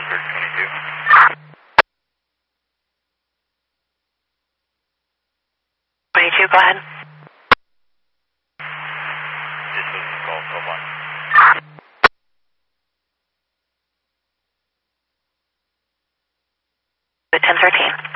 22, go ahead. This was Golf 01. The 1013.